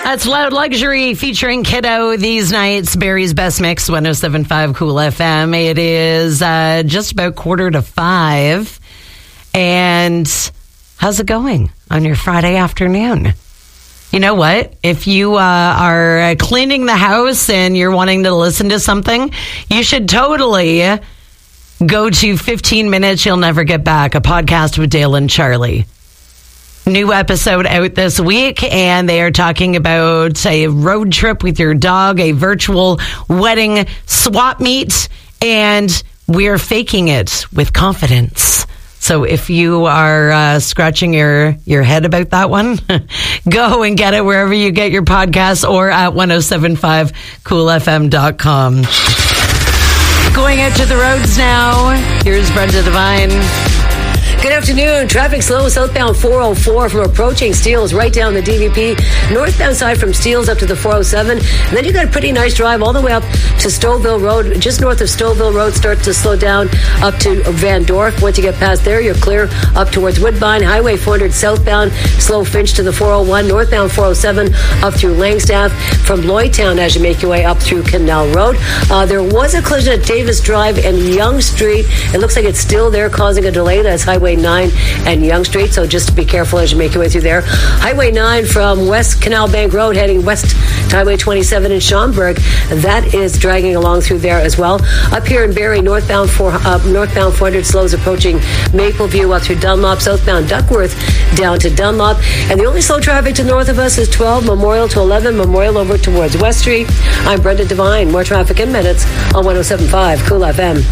That's Loud Luxury featuring Kiddo these nights. Barry's Best Mix, 107.5 Cool FM. It is just about 4:45. And how's it going on your Friday afternoon? You know what? If you are cleaning the house and you're wanting to listen to something, you should totally go to 15 Minutes You'll Never Get Back, a podcast with Dale and Charlie. New episode out this week, and they are talking about a road trip with your dog, a virtual wedding swap meet, and we're faking it with confidence. So if you are scratching your head about that one, go and get it wherever you get your podcasts or at 1075coolfm.com. Going out to the roads now. Here's Brenda Devine. Good afternoon. Traffic slow southbound 404 from approaching Steeles right down the DVP. Northbound side from Steeles up to the 407. And then you got a pretty nice drive all the way up to Stouffville Road. Just north of Stouffville Road, start to slow down up to Van Dorp. Once you get past there, you're clear up towards Woodbine. Highway 400 southbound, slow Finch to the 401. Northbound 407 up through Langstaff. From Lloydtown as you make your way up through Canal Road. There was a collision at Davis Drive and Yonge Street. It looks like it's still there causing a delay. That's Highway 9 and Yonge Street, so just be careful as you make your way through there. Highway 9 from West Canal Bank Road heading west to Highway 27 in Schaumburg. That is dragging along through there as well. Up here in Barrie, northbound 400 slows approaching Mapleview up through Dunlop, southbound Duckworth down to Dunlop. And the only slow traffic to north of us is 12 Memorial to 11 Memorial over towards West Street. I'm Brenda Devine. More traffic in minutes on 107.5 Cool FM.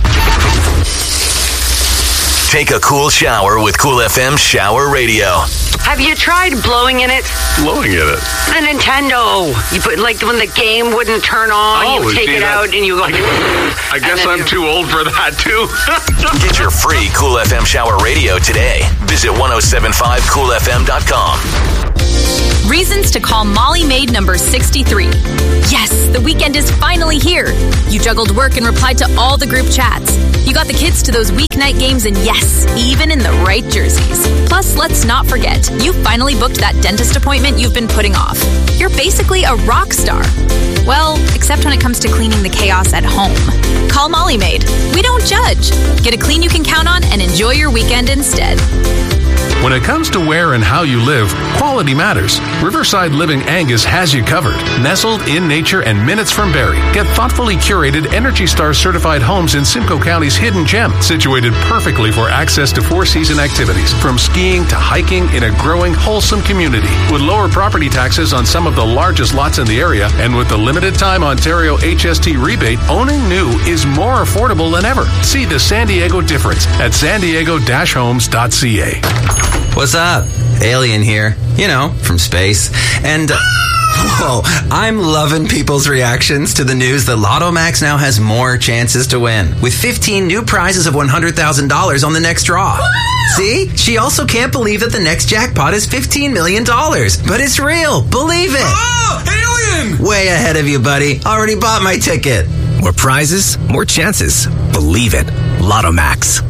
Take a cool shower with Cool FM Shower Radio. Have you tried blowing in it? Blowing in it? The Nintendo. You put, like, when the game wouldn't turn on, you take it out and you go... I guess I'm too old for that, too. Get your free Cool FM Shower Radio today. Visit 1075coolfm.com. Reasons to call Molly Maid number 63. Yes, the weekend is finally here. You juggled work and replied to all the group chats. You got the kids to those weeknight games, and yes, even in the right jerseys. Plus, let's not forget, you finally booked that dentist appointment you've been putting off. You're basically a rock star. Well, except when it comes to cleaning the chaos at home. Call Molly Maid. We don't judge. Get a clean you can count on and enjoy your weekend instead. When it comes to where and how you live, quality matters. Riverside Living Angus has you covered. Nestled in nature and minutes from Barrie. Get thoughtfully curated Energy Star certified homes in Simcoe County's hidden gem, situated perfectly for access to four-season activities, from skiing to hiking in a growing, wholesome community. With lower property taxes on some of the largest lots in the area, and with the limited time Ontario HST rebate, owning new is more affordable than ever. See the San Diego difference at sandiego-homes.ca. What's up? Alien here. You know, from space. And, whoa, I'm loving people's reactions to the news that Lotto Max now has more chances to win, with 15 new prizes of $100,000 on the next draw. See? She also can't believe that the next jackpot is $15 million. But it's real. Believe it. Oh, alien! Way ahead of you, buddy. Already bought my ticket. More prizes, more chances. Believe it. Lotto Max.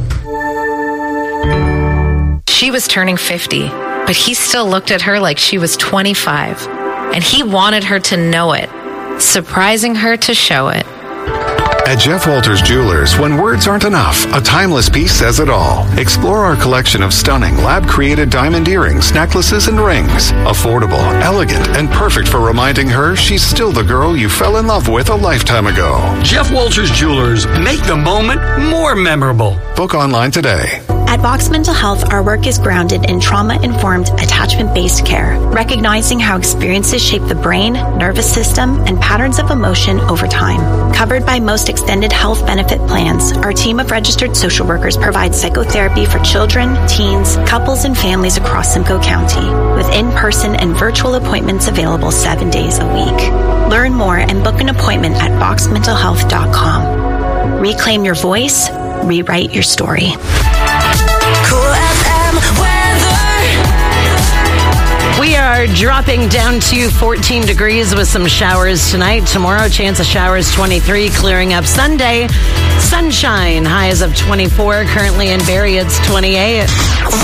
She was turning 50, but he still looked at her like she was 25. And he wanted her to know it, surprising her to show it. At Jeff Walters Jewelers, when words aren't enough, a timeless piece says it all. Explore our collection of stunning lab-created diamond earrings, necklaces, and rings. Affordable, elegant, and perfect for reminding her she's still the girl you fell in love with a lifetime ago. Jeff Walters Jewelers. Make the moment more memorable. Book online today. At Vox Mental Health, our work is grounded in trauma-informed, attachment-based care, recognizing how experiences shape the brain, nervous system, and patterns of emotion over time. Covered by most extended health benefit plans, our team of registered social workers provides psychotherapy for children, teens, couples, and families across Simcoe County, with in-person and virtual appointments available 7 days a week. Learn more and book an appointment at voxmentalhealth.com. Reclaim your voice, rewrite your story. Cool FM weather. We are dropping down to 14 degrees with some showers tonight. Tomorrow, chance of showers 23, clearing up Sunday. Sunshine, highs of 24. Currently in Barrie, it's 28.